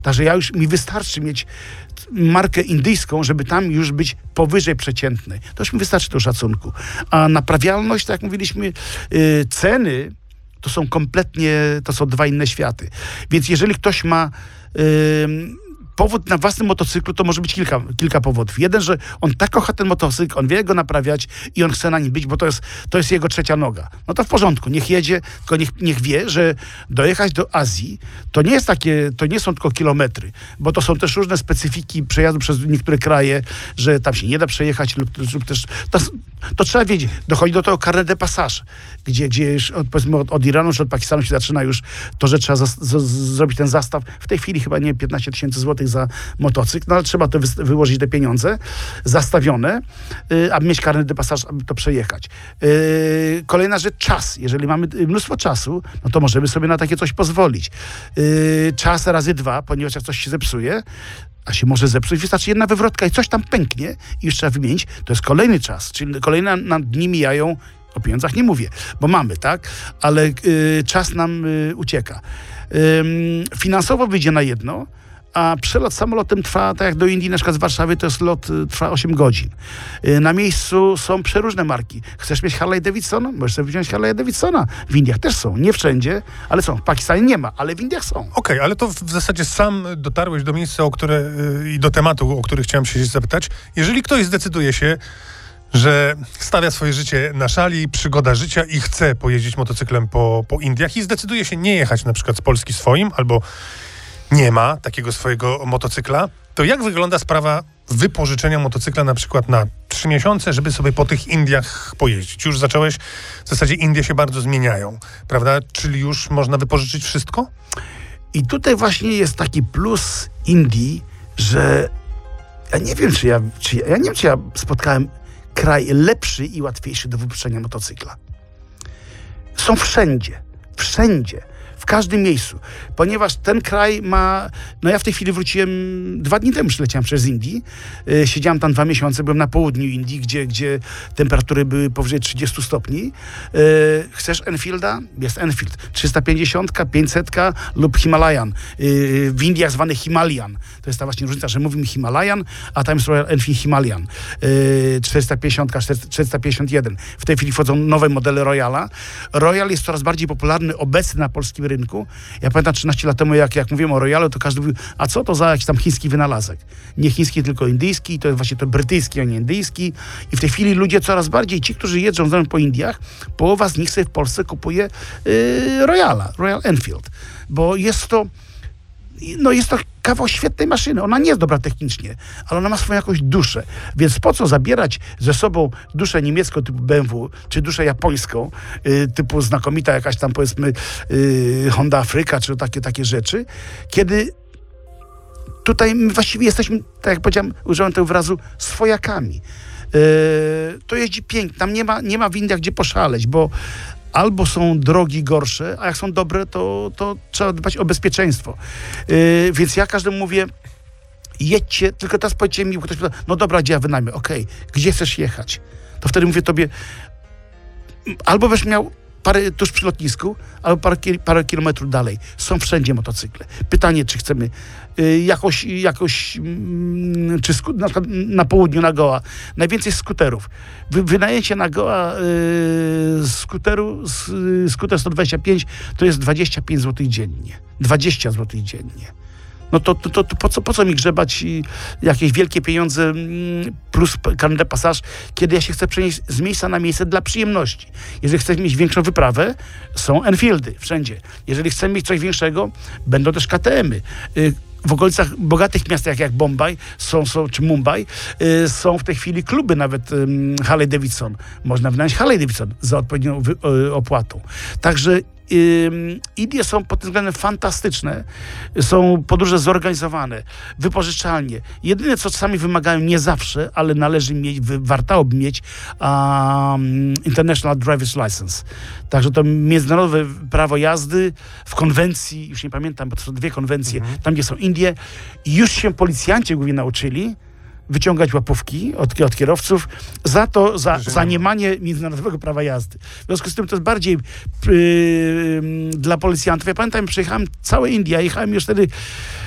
Także mi wystarczy mieć markę indyjską, żeby tam już być powyżej przeciętnej. To już mi wystarczy do szacunku. A naprawialność, tak jak mówiliśmy, ceny to są dwa inne światy. Więc jeżeli ktoś ma powód na własnym motocyklu, to może być kilka powodów. Jeden, że on tak kocha ten motocykl, on wie go naprawiać i on chce na nim być, bo to jest jego trzecia noga. No to w porządku, niech jedzie, tylko niech wie, że dojechać do Azji to nie są tylko kilometry, bo to są też różne specyfiki przejazdu przez niektóre kraje, że tam się nie da przejechać lub też to trzeba wiedzieć. Dochodzi do tego carnet de passage, gdzie już powiedzmy od Iranu czy od Pakistanu się zaczyna już to, że trzeba zrobić ten zastaw. W tej chwili chyba 15 000 złotych za motocykl, no ale trzeba to wyłożyć te pieniądze zastawione, aby mieć carnet de passage, aby to przejechać. Kolejna rzecz, czas. Jeżeli mamy mnóstwo czasu, no to możemy sobie na takie coś pozwolić. Czas razy 2, ponieważ jak coś się zepsuje, a się może zepsuć, wystarczy jedna wywrotka i coś tam pęknie i już trzeba wymienić, to jest kolejny czas, czyli kolejne dni mijają, o pieniądzach nie mówię, bo mamy, tak? Ale czas nam ucieka. Finansowo wyjdzie na jedno, a przelot samolotem trwa, tak jak do Indii, na przykład z Warszawy, to jest lot, trwa 8 godzin. Na miejscu są przeróżne marki. Chcesz mieć Harley Davidsona? Możesz sobie wziąć Harley Davidsona. W Indiach też są. Nie wszędzie, ale są. W Pakistanie nie ma, ale w Indiach są. Okej, ale to w zasadzie sam dotarłeś do miejsca, i do tematu, o który chciałem się zapytać. Jeżeli ktoś zdecyduje się, że stawia swoje życie na szali, przygoda życia i chce pojeździć motocyklem po Indiach i zdecyduje się nie jechać na przykład z Polski swoim, albo nie ma takiego swojego motocykla, to jak wygląda sprawa wypożyczenia motocykla na przykład na 3 miesiące, żeby sobie po tych Indiach pojeździć? Już zacząłeś, w zasadzie Indie się bardzo zmieniają, prawda? Czyli już można wypożyczyć wszystko? I tutaj właśnie jest taki plus Indii, że ja nie wiem, czy ja spotkałem kraj lepszy i łatwiejszy do wypożyczenia motocykla. Są wszędzie. W każdym miejscu. Ponieważ ten kraj ma... No ja w tej chwili wróciłem... 2 dni temu przyleciałem przez Indię. Siedziałem tam 2 miesiące. Byłem na południu Indii, gdzie temperatury były powyżej 30 stopni. Chcesz Enfielda? Jest Enfield. 350, 500 lub Himalayan. W Indiach zwany Himalayan. To jest ta właśnie różnica, że mówimy Himalayan, a tam jest Royal Enfield Himalayan. 450, 451. W tej chwili wchodzą nowe modele Royala. Royal jest coraz bardziej popularny obecny na polskim rynku. Ja pamiętam 13 lat temu, jak mówiłem o Royalu, to każdy mówił, a co to za jakiś tam chiński wynalazek? Nie chiński, tylko indyjski, to jest właśnie to brytyjski, a nie indyjski. I w tej chwili ludzie coraz bardziej, ci, którzy jeżdżą ze mną po Indiach, połowa z nich sobie w Polsce kupuje Royal Enfield. Bo jest to kawał świetnej maszyny. Ona nie jest dobra technicznie, ale ona ma swoją jakąś duszę. Więc po co zabierać ze sobą duszę niemiecką typu BMW, czy duszę japońską, typu znakomita jakaś tam powiedzmy Honda Afryka, czy takie rzeczy, kiedy tutaj my właściwie jesteśmy, tak jak powiedziałem, użyłem tego wyrazu, swojakami. To jeździ pięknie. Tam nie ma w Indiach gdzie poszaleć, bo albo są drogi gorsze, a jak są dobre, to trzeba dbać o bezpieczeństwo. Więc ja każdemu mówię, jedźcie, tylko teraz powiedzcie mi, bo ktoś pyta, no dobra, gdzie ja wynajmę? Okej, gdzie chcesz jechać? To wtedy mówię tobie, albo będziesz miał tuż przy lotnisku, albo parę kilometrów dalej. Są wszędzie motocykle. Pytanie, czy chcemy czy na przykład na południu, na Goa, najwięcej skuterów. Wynajęcie na Goa skuter 125 to jest 25 zł dziennie. 20 zł dziennie. No to po co mi grzebać jakieś wielkie pieniądze plus carnet de passage, kiedy ja się chcę przenieść z miejsca na miejsce dla przyjemności. Jeżeli chcę mieć większą wyprawę, są Enfieldy wszędzie. Jeżeli chcę mieć coś większego, będą też KTM-y. W okolicach bogatych miast jak Bombaj czy Mumbai są w tej chwili kluby nawet Harley Davidson. Można wynająć Harley Davidson za odpowiednią opłatą. Także Indie są pod tym względem fantastyczne. Są podróże zorganizowane, wypożyczalnie. Jedyne, co czasami wymagają, nie zawsze, ale należy mieć, wartałoby mieć International Driver's License. Także to międzynarodowe prawo jazdy w konwencji, już nie pamiętam, bo to są 2 konwencje, tam gdzie są Indie. I już się policjanci głównie nauczyli wyciągać łapówki od kierowców za niemanie międzynarodowego prawa jazdy. W związku z tym to jest bardziej dla policjantów. Ja pamiętam, przejechałem całe Indie, jechałem już wtedy